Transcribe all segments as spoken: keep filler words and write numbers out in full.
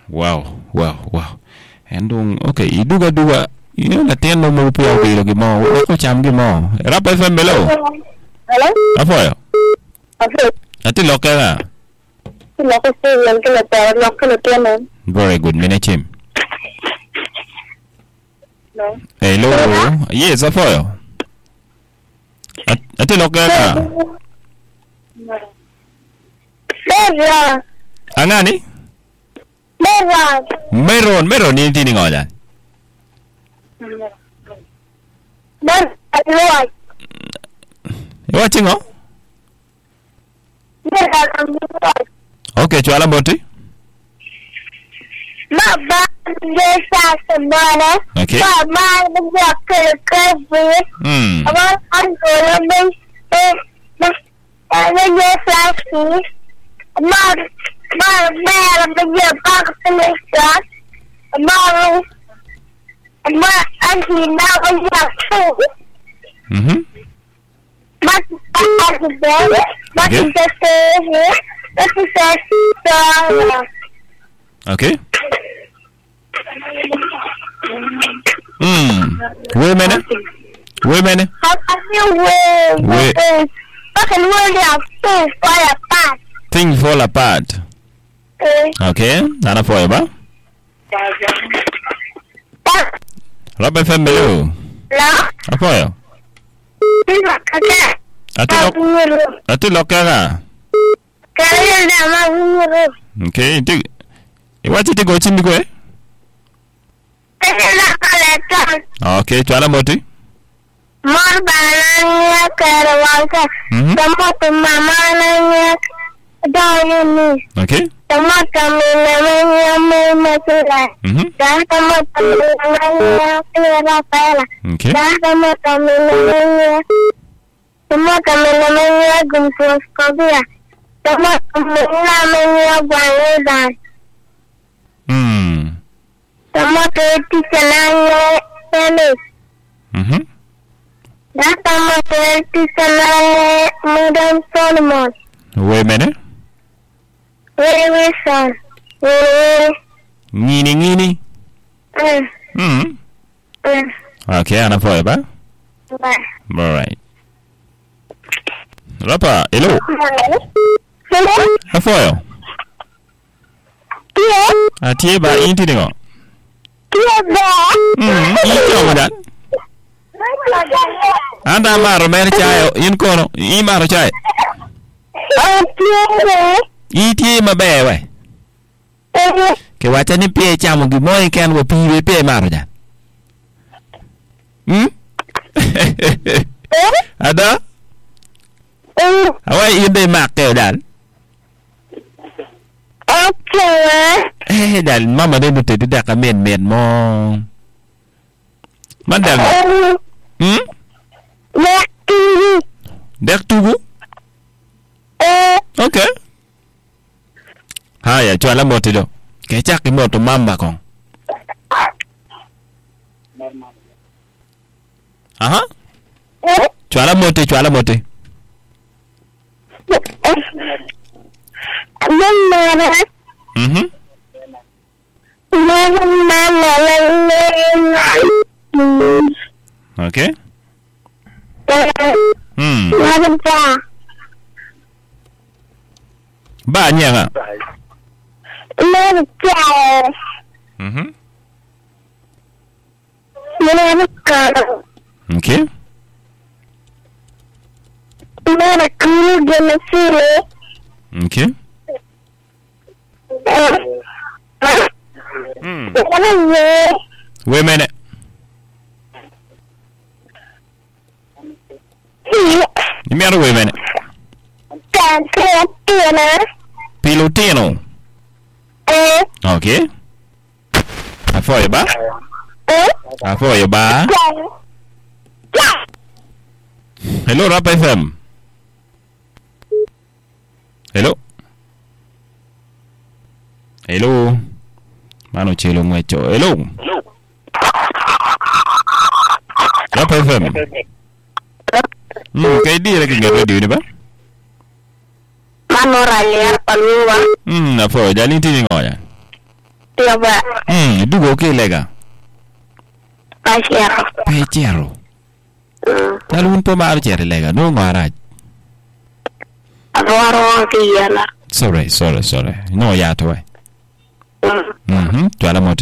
Wow, wow, wow. Andung okay, iduga duga. Ino na tendo mo pia bilo gimo. Ko cham gimo. Rap F M hello. Hello? Afoyo. Afoyo. Ati lokela. Lokela se lokela ta lokela teno. Very good, Minachim. No. Hello. Yes, afoyo. Ati lokela. Meron. Angani? Meron. Meron, meron ni tini ngoja. Meron. Meron. Watching oh? Meron. Okay, chwala boti. Mama, desa semana. Okay. Mama, dia kerja. Hmm. Abang anggota ben eh ada dia flash. Mama, mama, dia pakai telefon. Mama, mama, anti nak dia tu. Mhm. Mak aku ber, mak kita sih, tapi saya. Okay. Hmm. Wait a minute. Wait a minute. How can you wait? Wait. How can you wait? Things fall apart. Things fall apart. Okay. Nana for you, ba? Rap F M hello. Hello. Afoyo. Ati lok. Ati lokela. Kaya nama guru. Okay. Ti. Iwachi ti go chindi ko eh? Kaya nakaletan. Okay, chwala boti. Mar bananya kerwalka. Mhm. Tama mama nanya dayuni. Okay. Tama kami namanya memasula. Mhm. Dah tama kami namanya kira pela. Okay. Dah tama kami namanya. Tama kami namanya gumsus kabia. Tama kami namanya bangedan. Hmm. Tama keti senangnya pelis. Mhm. Dah tama keti senangnya Madam Solomon. Wait a minute. Wewe son. Wewe. Ngini ngini. Hmm. Hmm. Hmm. Okay, ana for you, ba? Bye. All right. Rapa, hello. Hello? Afoyo. Kia? Ati ba inti dingo. Kia ba? Hmm. Ito mo dan. Anda maro mer chayo in kono. I maro chay. Oh, kia ba? Iti mabe we. Eh. Ke wacha ni pie chamo gimo iken wo piwe pie maro ja. Hmm? Eh? Ada? Eh. Awai inde makke dan. Okay. Eh dan mama de nutte de daka men men mo. Man dal. Hmm? Laki. Dek tugu? Eh. Okay. Haya, chwala moti do. Ke chaki moto mamba kong. Aha. Eh. Chwala moti, chwala moti. Mama. Mhm. Mama, mama, mama. Okay. Eh. Hmm. Mama ba. Ba nyanga. Mama ba. Mhm. Mama ka. Okay. Mama kuru gana sile. Okay. Eh. Hmm. Mama ye. Wait a minute. You me wait a minute. Kan tina. Pilotino. Eh. Okay. Afoyo ba? Eh. Afoyo ba? Ya. Hello, Rap F M. Hello. Hello. Mano chelo mwecho. Hello. Rap F M. Hmm, kay di lagi nggak radio ni ba? Mano ralia paluwa. Hmm, afoyo. Jalin tini ngoja. Tiba. Hmm, dugo ke lega. Pasiero. Pechero. Talun po maar chere lega, no maraj. Adoro tiyana. Sorry, sorry, sorry. No ya to wai. Mhm, twala mote.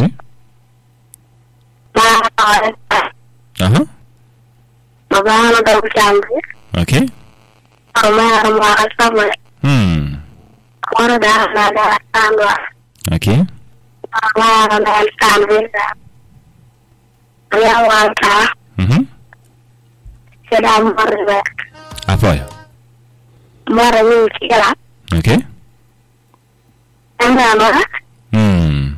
Aha. Magana daw jambi. Okay. Ama ama sama. Hmm. Ora da na da tanwa. Okay. Ama na tanwa. Ya wanta. Mhm. Sedang marbe. Apa ya? Mara ni kira. Okay. Anda no. Hmm.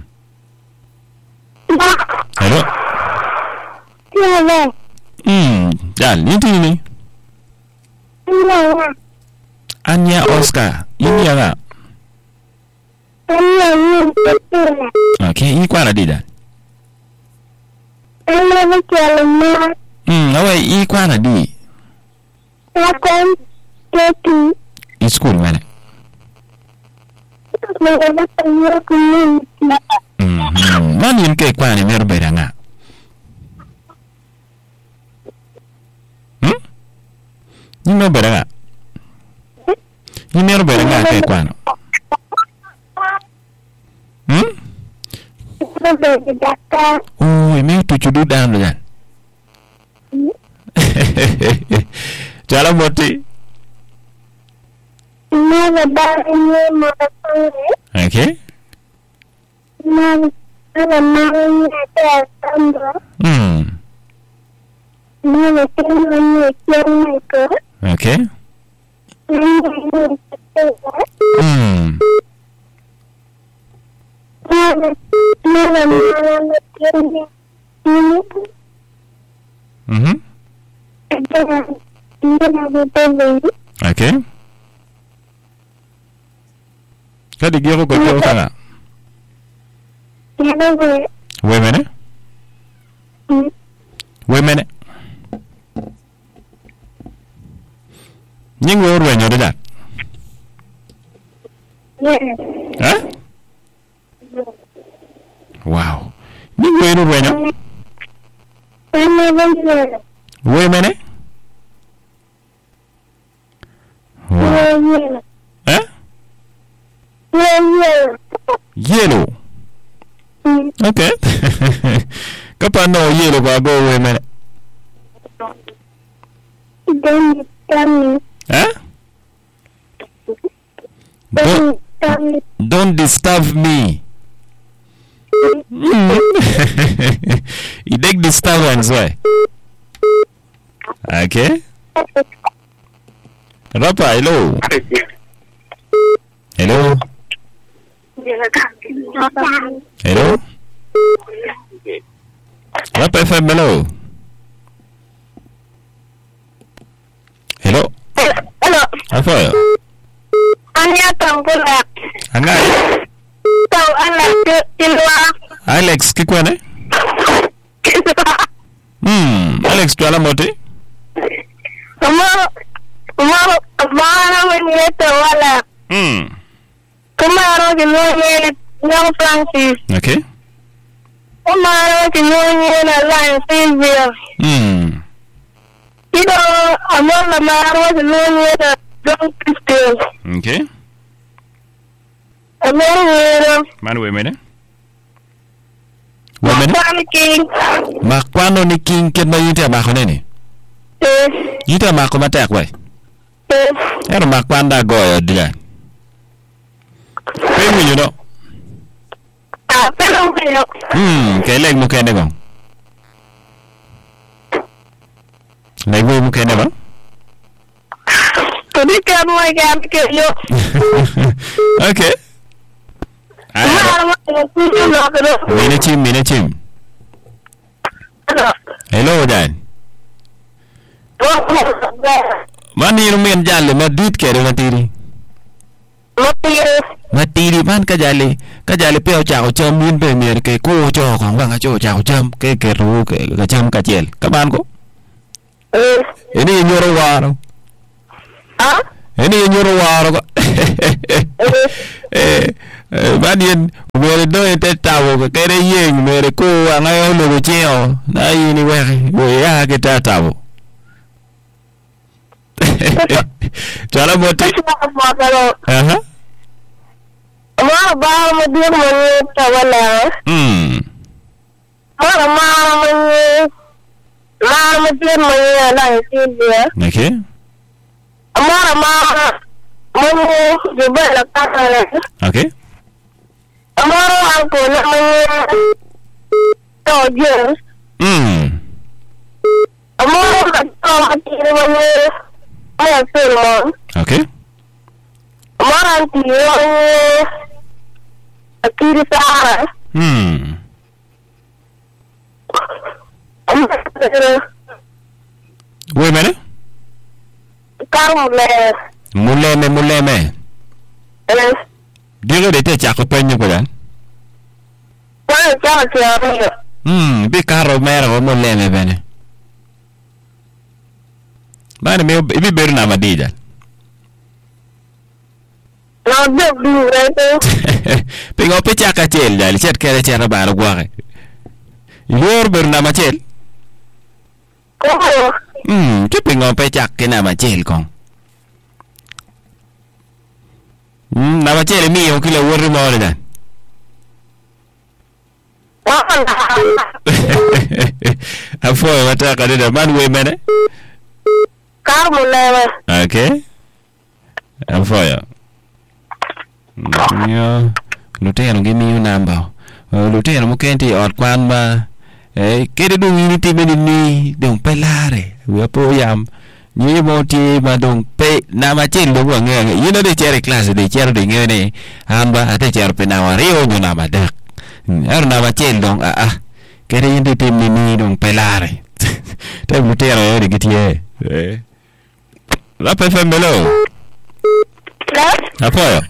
Hello. Iya. Hmm, dal ni ni. Iya. Anya Oscar, ini ya ga. Iya, iya. Okay, ini kwa dida. Iya, bekalma. Hmm, awai i kwa na di. Lakukan itu. I school mana? Mereka tanya kuning. Hmm, mani mke kwa ni merbe nga. Hmm? Ni merbe nga. Ni merbe nga ke kwa no. Hmm? Oh, ime tu chudu dan dan. Jala moti. Mama barunya mama sore. Okay. Mama mama ada tambah. Hmm. Mama kena kian ke. Okay. Hmm. Mama mama mama kian ini. Mhm. Okay. Kadi gero ko ko tanga. Wait a minute. Wait a minute. Ning wo ro nyoda da. Huh? Wow. Ning wo ro nyoda. Wait a minute. Wow. Huh? Yellow. Okay. Kapan no yellow ba go wait a minute. Don't tell me. Huh? Don't, don't disturb me. Mm. You take disturbance, why? Okay. Rapa, hello. Hello. Hello. Rapa F M, hello. Hello. Hello. Apa ya? Anya tangkulak. Angai. Tahu anak di luar. Alex, kikwane? Hmm, Alex tu alam moti? Kamu, kamu, mana menyet wala? Hmm. Kemarin kemudian yang Francis. Okay. Kemarin kemudian lain Sylvia. Hmm. Itu amal kemarin kemudian John Christian. Okay. Amal Manu wemene? Wemene? Makwan King. Makwano ni king ken ma yite mako nene? Eh. Yite mako matek wai. Eh. Ero makwanda goyo dia. Pengu you know. Ah, pero pero. Hmm, kay leg mo kene gong. Leg mo kene ba? Tadi kamu akan kerja. Okay. Kemarin aku nak kerja. Mina chim, mina chim. Hello dan. Mani rumen jalle ma dit kere na tiri. Mati. Matiri man ka jale ka jale pe cha o cham min pe mer ke ko cho khang bang cho cha o cham ke ke ru ke ka cham ka chel ka ban ko Eh. ini nyoro waro Ah? Eni nyoro waro ko. Eh badien wele do ente tawo ko kere yeng mere ko angayo lo cheo na yini we we ya ke tawo. Chala bote. Aha. Ma ba mo dir mo tawala. Hmm. Ma ma mo ma mo dir mo la dia. Okay. Ma ma mo juba la kala. Okay. Amaro ako na mo to yes. Hmm. Amaro ko matiro mo ay pero. Okay. Amaro antiro akiri sa. Hmm. Wait a minute. Karmule. Muleme muleme. Yes. Dire de te chako penyo ko dan. Well, it's Hmm, bi karo mero muleme bene. Bana me ibi beru na madija. no big do right. Pingo pe chaka chel dal chet kere chera bar gwaxe. Yor beru na ma chel. Oh. Hmm, ke pingo pe chak ke na ma chel kong. Hmm, na ma chel mi o kilo wori mo dan. Afo mata ka de man we mene. Karmule. Okay. Afo ya. Yo, lutero ngi mi namba. Lutero mo kenti ot kwan ba. Eh, kede dung ini tibe ni dong pelare. We po yam. Ni mo ti ma dong pe na ma chen do nge. You know de chere class de chere de nge ne. Amba ate chere pe na wario nyu na ma dak. Er na ma chen dong a a. Kede yindi tim ni ni dong pelare. Te lutero e de gitie. Eh. La pe fe melo. La? Apoyo.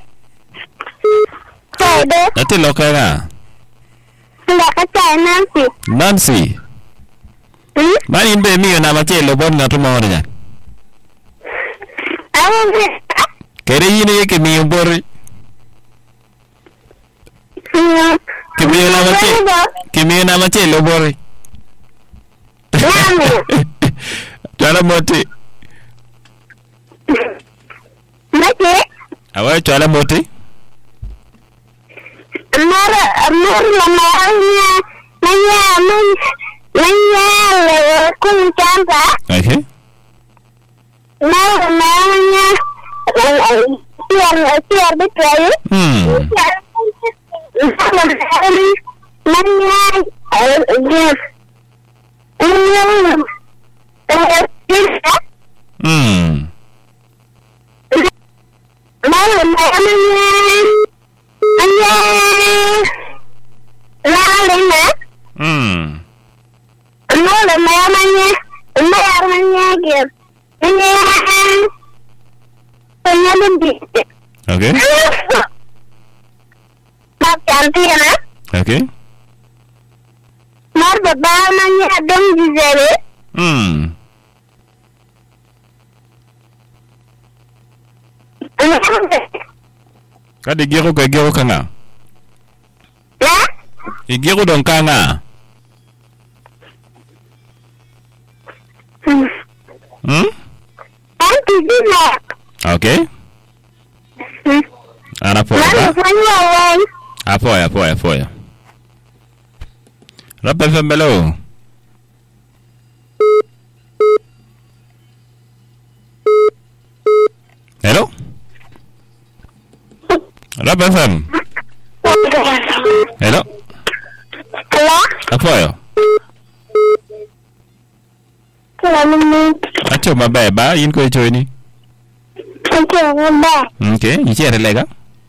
Sede. Ate lokera. La kata Nancy. Nancy. Hmm? Mani mbe miyo na machelo bon ngatu mo nya. Awu. Kere yini yeke miyo bori. Hmm. Ke miyo na machelo. Ke miyo na machelo bori. Nani. Chala moti. Mati. Awa chala moti. Mara mara mara nanya nanya le kun chamba. Okay. Mara nanya tiar tiar betul. Hmm. Nanya yes. Hmm. Mara nanya nanya Lalina. Hmm. No le nanya nanya nanya gitu. Nanya nanya lebih. Okay. Mak cantik na. Okay. Mar baba nanya dong di sini. Hmm. Kade gero ka gero kanga. Ya? Igero don kanga. Hmm? Anti dina. Okay. Ana po. Mana punya orang? Apoya, apoya, apoya. Rabba Fembelo. Hello? Rabba Fem. Hello? Hello? Apoya. Hello. Acho mabe ba yin ko choy ni. Acho mabe. Okay, ni chere lega.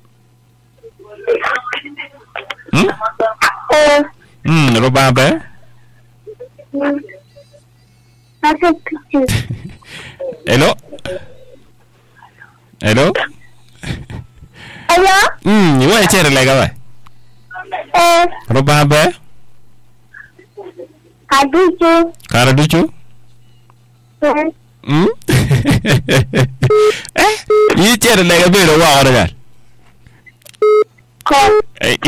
Hmm? Eh. Hmm, roba ba? Acho kici. Hello? Hello? Hello? Hmm, ni wa chere lega ba? Eh. Roba ba? Aducu. Kara duchu? Eh. hm eh yi chere le ga be ro wa ora gal ko